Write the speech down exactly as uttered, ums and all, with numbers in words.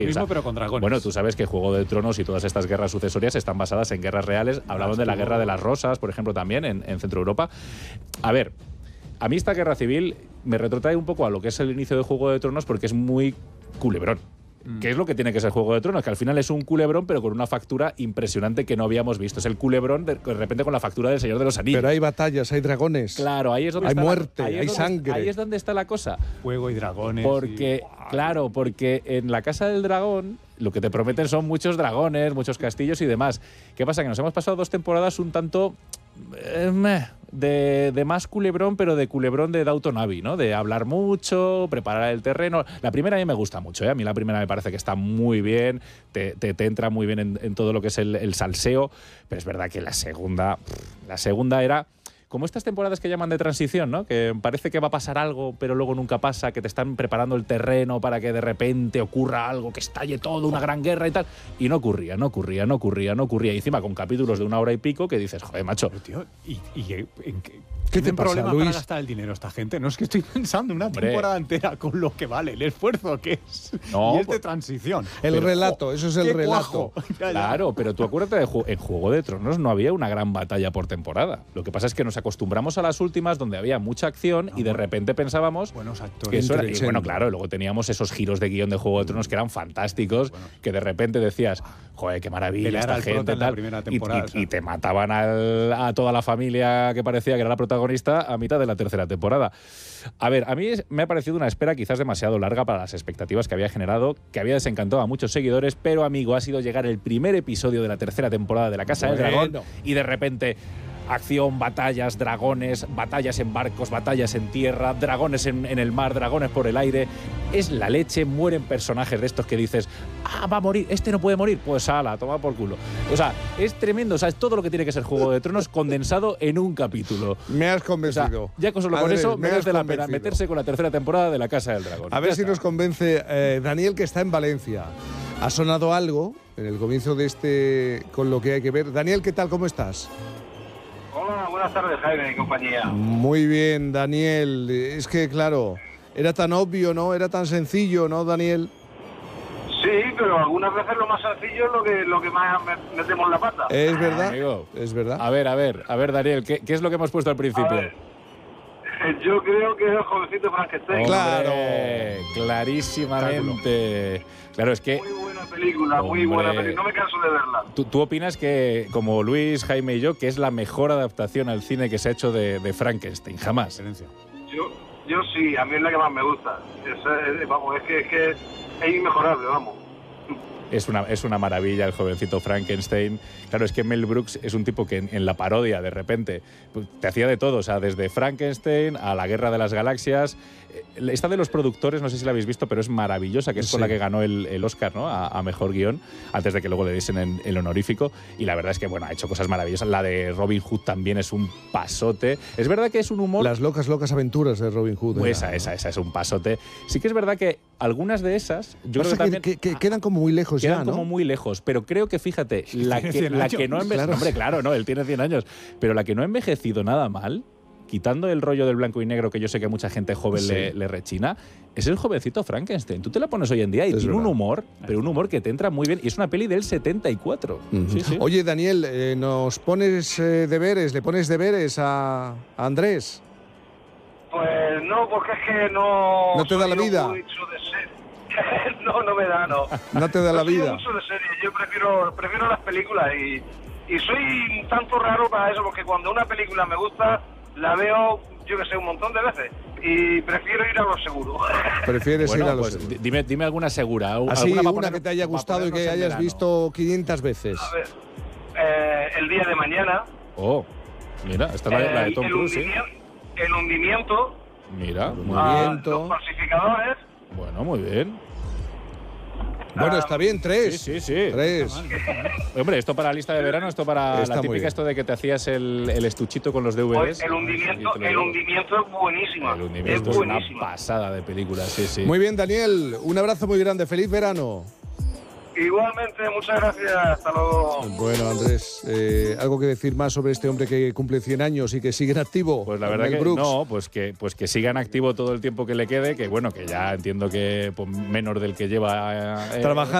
Mismo, pero con dragones. Bueno, tú sabes que Juego de Tronos y todas estas guerras sucesorias están basadas en guerras reales. Hablamos de la Guerra de las Rosas, por ejemplo, también en, en Centro Europa. A ver, a mí esta guerra civil me retrotrae un poco a lo que es el inicio de Juego de Tronos porque es muy culebrón. ¿Qué es lo que tiene que ser Juego de Tronos? Que al final es un culebrón, pero con una factura impresionante que no habíamos visto. Es el culebrón de, de repente con la factura del Señor de los Anillos. Pero hay batallas, hay dragones. Claro, ahí es donde hay está muerte, la, ahí hay donde, sangre. Ahí es donde está la cosa. Fuego y dragones. Porque, y... claro, porque en la Casa del Dragón lo que te prometen son muchos dragones, muchos castillos y demás. ¿Qué pasa? Que nos hemos pasado dos temporadas un tanto eh, de, de más culebrón, pero de culebrón de Downton Abbey, ¿no? De hablar mucho, preparar el terreno. La primera a mí me gusta mucho, ¿eh? A mí la primera me parece que está muy bien, te, te, te entra muy bien en, en todo lo que es el, el salseo, pero es verdad que la segunda, la segunda era... como estas temporadas que llaman de transición, ¿no? Que parece que va a pasar algo, pero luego nunca pasa, que te están preparando el terreno para que de repente ocurra algo, que estalle todo, una gran guerra y tal. Y no ocurría, no ocurría, no ocurría, no ocurría. Y encima con capítulos de una hora y pico que dices, joder, macho. Pero, tío, ¿y, y en qué, ¿Qué te pasa, problema Luis? para gastar el dinero esta gente? No es que estoy pensando en una Hombre. temporada entera con lo que vale, el esfuerzo que es. No, y es de pues- transición. El Pero, relato, jo, eso es el qué relato. cuajo. Ya, ya. Claro, pero tú acuérdate de Ju- en Juego de Tronos no había una gran batalla por temporada. Lo que pasa es que nos acostumbramos a las últimas donde había mucha acción No, y de bueno. repente pensábamos Buenos que actores. eso era, y Interesante. bueno, claro, luego teníamos esos giros de guión de Juego de Tronos que eran fantásticos, Bueno. que de repente decías, joder, qué maravilla Pelear esta al prota gente en la tal, primera y- temporada, y, o sea. y te mataban al- a toda la familia que parecía que era la protagonista a mitad de la tercera temporada. A ver, a mí es- me ha parecido una espera quizás demasiado larga para las expectativas que había generado, que había desencantado a muchos seguidores, pero amigo, ha sido llegar el primer episodio de la tercera temporada de La Casa del Bueno. Dragón y de repente acción, batallas, dragones, batallas en barcos, batallas en tierra, dragones en, en el mar, dragones por el aire. Es la leche, mueren personajes de estos que dices, ah, va a morir, este no puede morir, pues ala, toma por culo. O sea, es tremendo, o sea, es todo lo que tiene que ser Juego de Tronos condensado en un capítulo. Me has O sea, convencido. ya con solo con Andrés, eso me has merece la pena convencido. meterse con la tercera temporada de La Casa del Dragón. A ver Ya si está. nos convence eh, Daniel, que está en Valencia. Ha sonado algo en el comienzo de este con lo que hay que ver. Daniel, ¿qué tal? ¿Cómo estás? Hola, buenas tardes, Jaime y compañía. Muy bien, Daniel. Es que, claro, era tan obvio, ¿no? Era tan sencillo, ¿no, Daniel? Sí, pero algunas veces lo más sencillo es lo que, lo que más me- metemos la pata. Es verdad. Amigo. Es verdad. A ver, a ver, a ver, Daniel, ¿qué, qué es lo que hemos puesto al principio? A ver, yo creo que es el jovencito Frankenstein. Claro. Hombre, clarísimamente. Claro, es que Muy buena película, muy Hombre. buena película. No me canso de verla. ¿tú, tú opinas que, como Luis, Jaime y yo, que es la mejor adaptación al cine que se ha hecho de, de Frankenstein? Jamás. Excelencia. Yo, yo sí, a mí es la que más me gusta. Es, eh, vamos, es que, es que es inmejorable, vamos. Es una, es una maravilla el jovencito Frankenstein. Claro, es que Mel Brooks es un tipo que en, en la parodia, de repente, pues, te hacía de todo. O sea, desde Frankenstein a la Guerra de las Galaxias. Eh, Esta de los productores, no sé si la habéis visto, pero es maravillosa, que es con Sí. la que ganó el, el Oscar, ¿no? A, a Mejor Guión, antes de que luego le diesen en- el honorífico. Y la verdad es que, bueno, ha hecho cosas maravillosas. La de Robin Hood también es un pasote. Es verdad que es un humor... Las locas, locas aventuras de Robin Hood. Pues era. esa, esa, esa es un pasote. Sí que es verdad que algunas de esas, yo Pasa creo que también... que, que- que quedan como muy lejos Quedan ya, ¿no? como muy lejos, pero creo que, fíjate, la tiene que, cien la años, que no ha envejecido... claro. Hombre, claro, no, él tiene cien años, pero la que no ha envejecido nada mal, quitando el rollo del blanco y negro que yo sé que a mucha gente joven Sí. le, le rechina, es el jovencito Frankenstein. Tú te la pones hoy en día y Es tiene un verdad. humor, pero un humor que te entra muy bien, y es una peli del setenta y cuatro. Ujú. Sí, sí. Oye, Daniel, eh, ¿nos pones eh, deberes, le pones deberes a, a Andrés? Pues no, porque es que no... ¿No te da la soy vida? mucho de serie. No, no me da, no. No te da la No soy vida. mucho de serie. Yo prefiero, prefiero las películas y, y soy un tanto raro para eso, porque cuando una película me gusta, la veo, yo que sé, un montón de veces. Y prefiero ir a lo seguro. Prefieres Bueno, ir a los... pues di- dime, dime alguna segura. al- Así, alguna una, para poner- que te haya para gustado y ponernos que en hayas verano. visto quinientas veces. A ver, eh, el día de mañana. Oh, mira, esta es la, la de el, Tom el Cruise, ¿eh? hundimiento, el hundimiento. Mira, muy a bien. Hundimiento. los falsificadores. Bueno, muy bien. Bueno, está bien, Sí, tres. sí, sí. Tres. Hombre, esto para la lista de verano, esto para Está la muy típica, bien. esto de que te hacías el, el estuchito con los D V Pues Ds. el hundimiento, Y te lo el digo. hundimiento es buenísimo. El hundimiento es es una buenísimo. pasada de película, sí, sí. Muy bien, Daniel. Un abrazo muy grande. Feliz verano. Igualmente, muchas gracias. Hasta luego. Bueno, Andrés, eh, ¿algo que decir más sobre este hombre que cumple cien años y que sigue en activo? Pues la verdad Mel que Brooks. no, pues que, pues que siga en activo todo el tiempo que le quede, que bueno, que ya entiendo que pues, menos del que lleva eh, Trabajando.